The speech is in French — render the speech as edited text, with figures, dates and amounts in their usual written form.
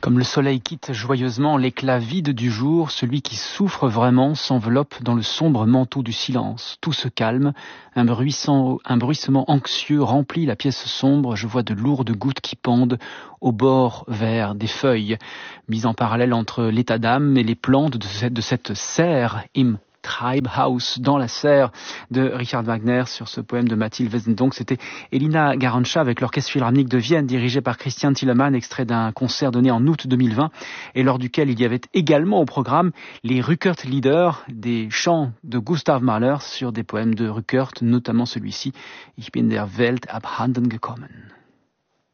Comme le soleil quitte joyeusement l'éclat vide du jour, celui qui souffre vraiment s'enveloppe dans le sombre manteau du silence. Tout se calme, un bruissement anxieux remplit la pièce sombre, je vois de lourdes gouttes qui pendent au bord vert des feuilles, mises en parallèle entre l'état d'âme et les plantes de cette serre im Treibhaus dans la serre de Richard Wagner sur ce poème de Mathilde Wesendonck. C'était Elina Garantscha avec l'Orchestre Philharmonique de Vienne dirigé par Christian Thielemann, extrait d'un concert donné en août 2020 et lors duquel il y avait également au programme les Rückert-Lieder, des chants de Gustav Mahler sur des poèmes de Rückert, notamment celui-ci Ich bin der Welt abhanden gekommen.